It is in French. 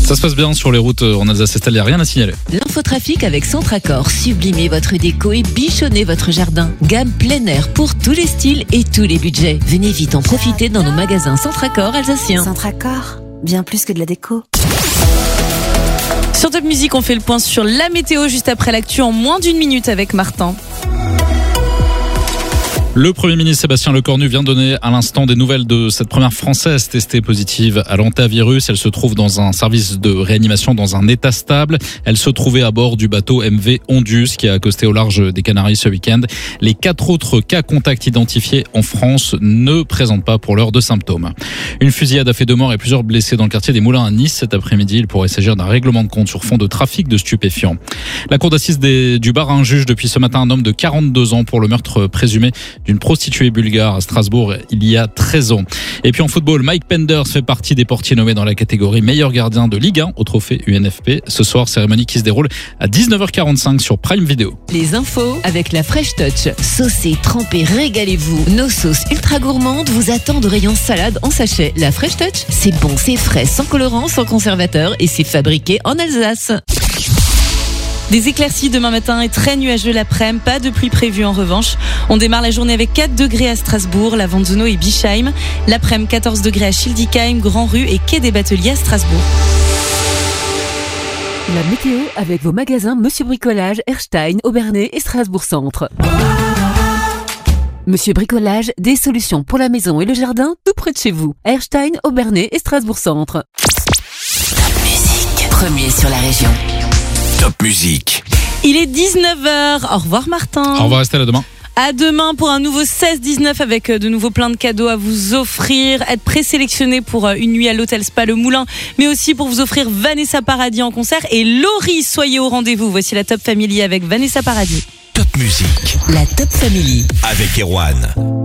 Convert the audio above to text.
Ça se passe bien sur les routes en Alsace-Estelle, il n'y a rien à signaler. L'infotrafic avec Centracor. Sublimez votre déco et bichonnez votre jardin. Gamme plein air pour tous les styles et tous les budgets. Venez vite en profiter dans nos magasins Centracor alsaciens. Centracor, bien plus que de la déco. Sur Top Music, on fait le point sur la météo juste après l'actu en moins d'une minute avec Martin. Le Premier ministre Sébastien Lecornu vient donner à l'instant des nouvelles de cette première Française testée positive à l'hantavirus. Elle se trouve dans un service de réanimation dans un état stable. Elle se trouvait à bord du bateau MV Ondius qui a accosté au large des Canaries ce week-end. Les 4 autres cas contacts identifiés en France ne présentent pas pour l'heure de symptômes. Une fusillade a fait 2 morts et plusieurs blessés dans le quartier des Moulins à Nice cet après-midi. Il pourrait s'agir d'un règlement de compte sur fond de trafic de stupéfiants. La cour d'assises du Bas-Rhin juge depuis ce matin un homme de 42 ans pour le meurtre présumé d'une prostituée bulgare à Strasbourg il y a 13 ans. Et puis en football, Mike Penders fait partie des portiers nommés dans la catégorie meilleur gardien de Ligue 1 au trophée UNFP. Ce soir, cérémonie qui se déroule à 19h45 sur Prime Video. Les infos avec la Fresh Touch. Saucez, trempez, régalez-vous. Nos sauces ultra gourmandes vous attendent au rayon salade en sachet. La Fresh Touch, c'est bon, c'est frais, sans colorant, sans conservateur et c'est fabriqué en Alsace. Des éclaircies demain matin et très nuageux l'après-midi, pas de pluie prévue en revanche. On démarre la journée avec 4 degrés à Strasbourg, la Vanzeno et Bischheim. L'après-midi, 14 degrés à Schildikheim, Grand Rue et Quai des Bateliers à Strasbourg. La météo avec vos magasins Monsieur Bricolage, Erstein, Aubernais et Strasbourg Centre. Monsieur Bricolage, des solutions pour la maison et le jardin tout près de chez vous. Erstein, Aubernais et Strasbourg Centre. Top Music, premier sur la région. Top Music. Il est 19h. Au revoir Martin. Au revoir Estelle, à demain. À demain pour un nouveau 16-19 avec de nouveau plein de cadeaux à vous offrir. Être présélectionné pour une nuit à l'hôtel Spa Le Moulin, mais aussi pour vous offrir Vanessa Paradis en concert et Laurie. Soyez au rendez-vous. Voici la Top Family avec Vanessa Paradis. Top Music. La Top Family. Avec Erwan.